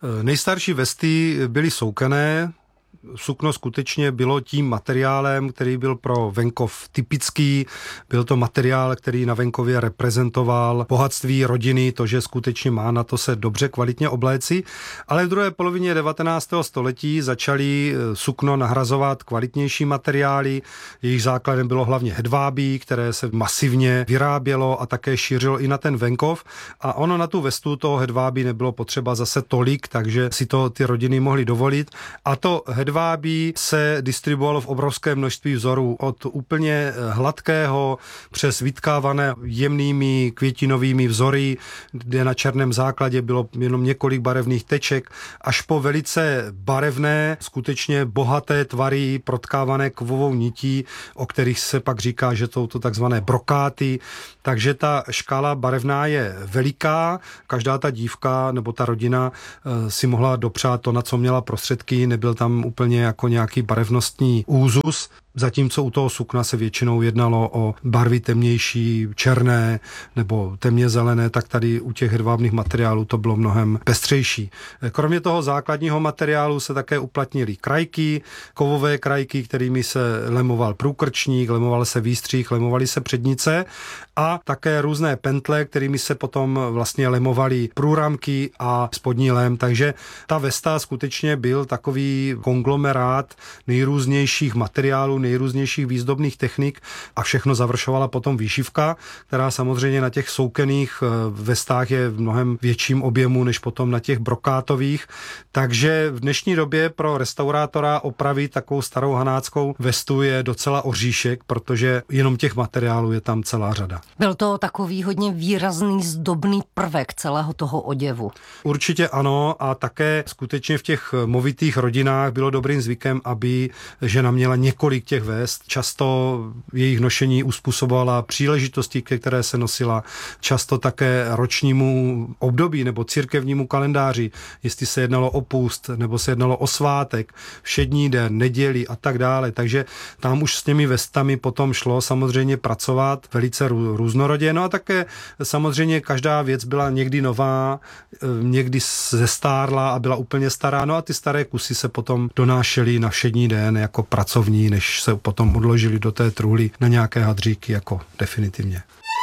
Nejstarší vesty byly soukené. Sukno skutečně bylo tím materiálem, který byl pro venkov typický. Byl to materiál, který na venkově reprezentoval bohatství rodiny, to, že skutečně má na to se dobře kvalitně obléci. Ale v druhé polovině 19. století začaly sukno nahrazovat kvalitnější materiály. Jejich základem bylo hlavně hedvábí, které se masivně vyrábělo a také šířilo i na ten venkov. A ono na tu vestu toho hedvábí nebylo potřeba zase tolik, takže si to ty rodiny mohly dovolit. A to hedvábí se distribuovalo v obrovském množství vzorů, od úplně hladkého přes vytkávané jemnými květinovými vzory, kde na černém základě bylo jenom několik barevných teček, až po velice barevné, skutečně bohaté tvary protkávané kovovou nití, o kterých se pak říká, že jsou to takzvané brokáty. Takže ta škála barevná je veliká, každá ta dívka nebo ta rodina si mohla dopřát to, na co měla prostředky, nebyl tam úplně jako nějaký barevnostní úzus, zatímco u toho sukna se většinou jednalo o barvy temnější, černé nebo temně zelené, tak tady u těch hedvábných materiálů to bylo mnohem pestřejší. Kromě toho základního materiálu se také uplatnily krajky, kovové krajky, kterými se lemoval průkrčník, lemoval se výstřih, lemovaly se přednice a také různé pentle, kterými se potom vlastně lemovaly průramky a spodní lem. Takže ta vesta skutečně byl takový konglomerát nejrůznějších materiálů, nejrůznějších výzdobných technik a všechno završovala potom výšivka, která samozřejmě na těch soukených vestách je v mnohem větším objemu než potom na těch brokátových. Takže v dnešní době pro restaurátora opravit takovou starou hanáckou vestu je docela oříšek, protože jenom těch materiálů je tam celá řada. Byl to takový hodně výrazný zdobný prvek celého toho oděvu. Určitě ano a také skutečně v těch movitých rodinách bylo dobrým zvykem, aby žena měla několik těch vest. Často jejich nošení uspůsobovala příležitosti, ke které se nosila, často také ročnímu období nebo církevnímu kalendáři, jestli se jednalo o půst nebo se jednalo o svátek, všední den, neděli a tak dále. Takže tam už s těmi vestami potom šlo samozřejmě pracovat velice různorodě. No a také samozřejmě každá věc byla někdy nová, někdy zestárla a byla úplně stará. No a ty staré kusy se potom donášely na všední den jako pracovní, než se potom odložili do té truhly na nějaké hadříky jako definitivně.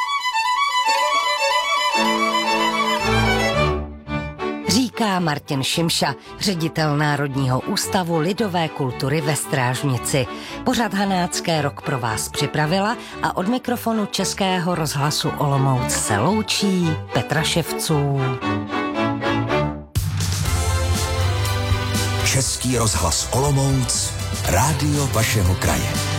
Říká Martin Šimša, ředitel Národního ústavu lidové kultury ve Strážnici. Pořad Hanácké rok pro vás připravila a od mikrofonu Českého rozhlasu Olomouc se loučí Petra Ševců. Český rozhlas Olomouc, rádio vašeho kraje.